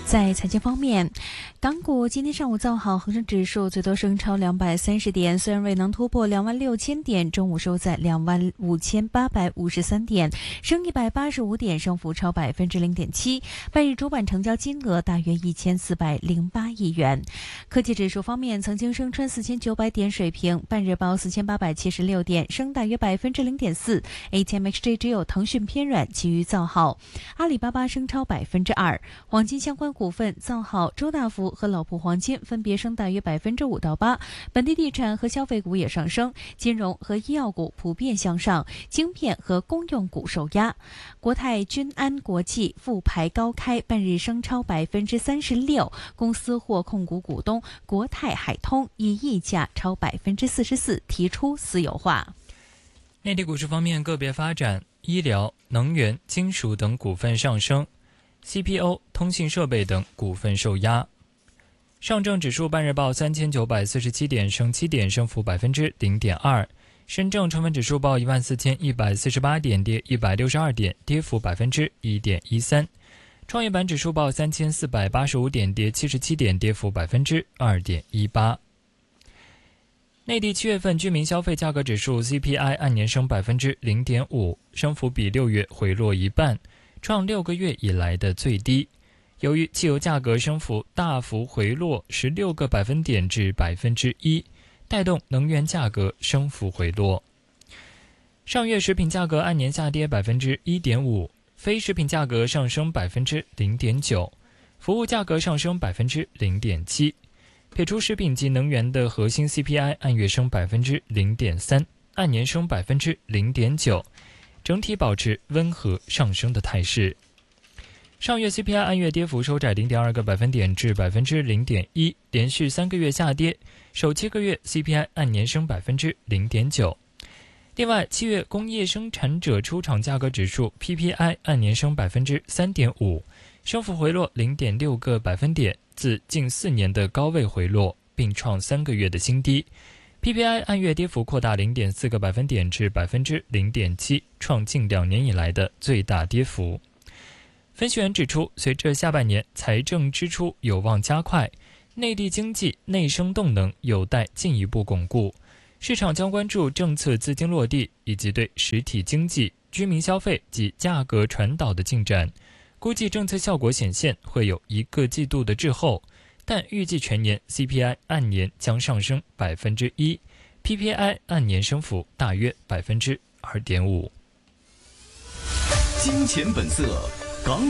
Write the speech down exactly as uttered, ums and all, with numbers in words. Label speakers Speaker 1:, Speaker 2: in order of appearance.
Speaker 1: 在财经方面，港股今天上午造好，恒生指数最多升超两百三十点，虽然未能突破两万六千点，中午收在两万五千八百五十三点，升一百八十五点，升幅超百分之零点七。半日主板成交金额大约一千四百零八亿元。科技指数方面，曾经升穿四千九百点水平，半日报四千八百七十六点，升大约百分之零点四。A T M X J 只有腾讯偏软，其余造好。阿里巴巴升超百分之二，黄金相关股份造好，周大福和老普黄金分别升大约百分之五到八，本地地产和消费股也上升，金融和医药股普遍向上，晶片和公用股受压。国泰君安国际复牌高开，半日升超百分之三十六，公司或控股股东国泰海通以溢价超百分之四十四提出私有化。
Speaker 2: 内地股市方面个别发展，医疗、能源、金属等股份上升。C P O、通信设备等股份受压。上证指数半日报三千九百四十七点，升七点，升幅百分之零点二。深证成分指数报一万四千一百四十八点，跌一百六十二点，跌幅百分之一点一三。创业板指数报三千四百八十五点，跌七十七点，跌幅百分之二点一八。内地七月份居民消费价格指数 C P I 按年升百分之零点五，升幅比六月回落一半。创六个月以来的最低。由于汽油价格升幅大幅回落十六个百分点至百分之一，带动能源价格升幅回落。上月食品价格按年下跌百分之一点五，非食品价格上升百分之零点九，服务价格上升百分之零点七。撇除食品及能源的核心 C P I 按月升百分之零点三，按年升百分之零点九。整体保持温和上升的态势。上月 C P I 按月跌幅收窄 零点二个百分点至百分之零点一，连续三个月下跌，首七个月 C P I 按年升百分之零点九。另外，七月工业生产者出厂价格指数 P P I 按年升百分之三点五，升幅回落零点六个百分点，自近四年的高位回落，并创三个月的新低。P P I 按月跌幅扩大 零点四个百分点至百分之零点七，创近两年以来的最大跌幅。分析员指出，随着下半年财政支出有望加快，内地经济内生动能有待进一步巩固，市场将关注政策资金落地以及对实体经济、居民消费及价格传导的进展。估计政策效果显现会有一个季度的滞后，但预计全年 C P I 按年将上升百分之一 ，P P I 按年升幅大约百分之二点五。
Speaker 3: 金钱本色。